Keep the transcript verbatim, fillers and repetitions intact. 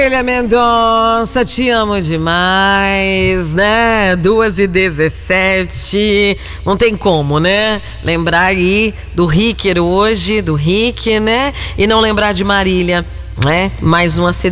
Marília Mendonça, te amo demais, né? duas e dezessete, não tem como, né? Lembrar aí do Ricker hoje, do Rick, né? E não lembrar de Marília, né? Mais um acidente.